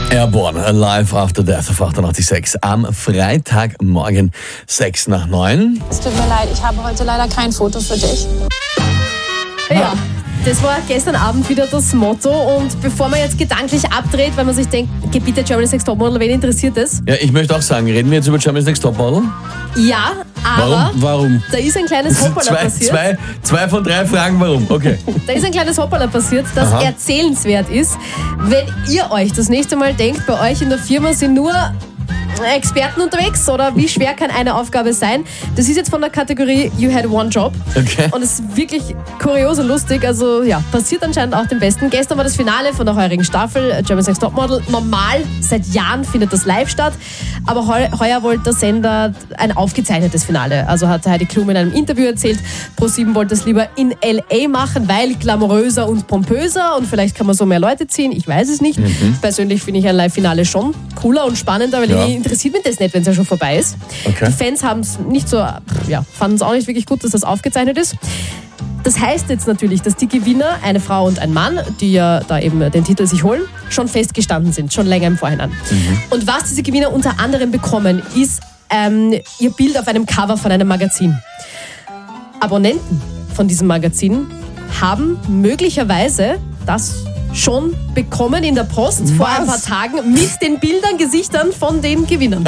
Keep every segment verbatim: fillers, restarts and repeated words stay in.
Airborne, Alive After Death auf achtundachtzig Komma sechs. Am Freitagmorgen sechs nach neun. Es tut mir leid, ich habe heute leider kein Foto für dich. Ja, das war gestern Abend wieder das Motto. Und bevor man jetzt gedanklich abdreht, weil man sich denkt, Gebiete Germany's Next Topmodel, wen interessiert das? Ja, ich möchte auch sagen, reden wir jetzt über Germany's Next Topmodel? Ja, aber Warum? Warum? da ist ein kleines Hoppala zwei, passiert. Zwei, zwei von drei Fragen, warum? Okay. Da ist ein kleines Hoppala passiert, das Aha. erzählenswert ist. Wenn ihr euch das nächste Mal denkt, bei euch in der Firma sind nur Experten unterwegs oder wie schwer kann eine Aufgabe sein? Das ist jetzt von der Kategorie You Had One Job. Okay. Und es ist wirklich kurios und lustig. Also ja, passiert anscheinend auch dem Besten. Gestern war das Finale von der heurigen Staffel Germany's Next Topmodel. Normal, seit Jahren findet das live statt. Aber heu, heuer wollte der Sender ein aufgezeichnetes Finale. Also hat Heidi Klum in einem Interview erzählt, ProSieben wollte es lieber in L A machen, weil glamouröser und pompöser und vielleicht kann man so mehr Leute ziehen. Ich weiß es nicht. Mhm. Persönlich finde ich ein Live-Finale schon cooler und spannender, weil ja. ich interessiert mich das nicht, wenn es ja schon vorbei ist. Okay. Die Fans haben es nicht so, ja, fanden es auch nicht wirklich gut, dass das aufgezeichnet ist. Das heißt jetzt natürlich, dass die Gewinner, eine Frau und ein Mann, die ja da eben den Titel sich holen, schon festgestanden sind, schon länger im Vorhinein. Mhm. Und was diese Gewinner unter anderem bekommen, ist ähm, ihr Bild auf einem Cover von einem Magazin. Abonnenten von diesem Magazin haben möglicherweise das schon bekommen in der Post Was? vor ein paar Tagen mit den Bildern, Gesichtern von den Gewinnern.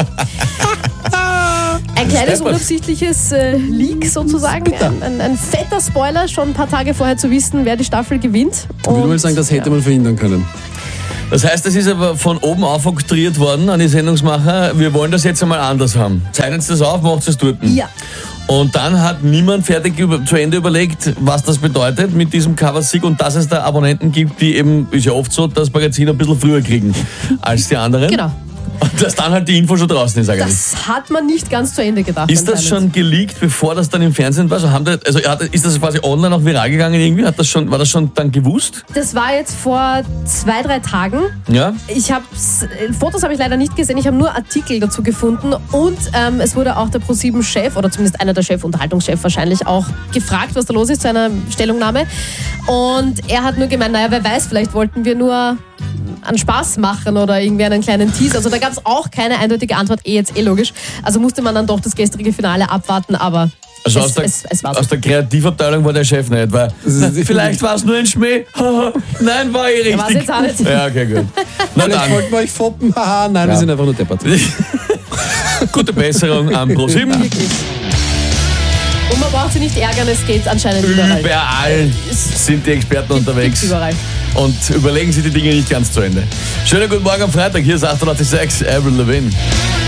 Ein kleines unabsichtliches äh, Leak sozusagen, ein, ein, ein fetter Spoiler, schon ein paar Tage vorher zu wissen, wer die Staffel gewinnt. Ich würde mal sagen, das hätte ja. man verhindern können. Das heißt, das ist aber von oben auf oktroyiert worden an die Sendungsmacher. Wir wollen das jetzt einmal anders haben. Zeichnen Sie das auf, macht es dort. Ja. Und dann hat niemand fertig über, zu Ende überlegt, was das bedeutet mit diesem Cover-Sieg und dass es da Abonnenten gibt, die eben, ist ja oft so, das Magazin ein bisschen früher kriegen als die anderen. Genau. Und dass dann halt die Info schon draußen ist eigentlich. Das hat man nicht ganz zu Ende gedacht. Ist das schon geleakt, bevor das dann im Fernsehen war? Also, haben die, also ist das quasi online auch viral gegangen irgendwie? Hat das schon, war das schon dann gewusst? Das war jetzt vor zwei, drei Tagen. Ja. Ich habe Fotos habe ich leider nicht gesehen. Ich habe nur Artikel dazu gefunden und ähm, es wurde auch der ProSieben-Chef oder zumindest einer der Chef, Unterhaltungschef wahrscheinlich auch gefragt, was da los ist zu einer Stellungnahme. Und er hat nur gemeint, naja, wer weiß, vielleicht wollten wir nur an Spaß machen oder irgendwie einen kleinen Teaser. Also da gab es auch keine eindeutige Antwort, eh jetzt eh logisch. Also musste man dann doch das gestrige Finale abwarten, aber also es, aus, der, es, es war's. aus der Kreativabteilung war der Chef nicht, weil na, vielleicht war es nur ein Schmäh. Nein, war eh richtig. War es jetzt auch nicht. Ja, okay, gut. Na Vielleicht dann. wollten wir euch foppen, haha, nein, Ja. wir sind einfach nur deppert. Gute Besserung an ProSieben. Wirklich. Und man braucht sich nicht ärgern, es geht anscheinend überall. Überall sind die Experten unterwegs. Überall. Und überlegen Sie die Dinge nicht ganz zu Ende. Schönen guten Morgen am Freitag. Hier ist achtundachtzig Komma sechs, Avril Lavigne.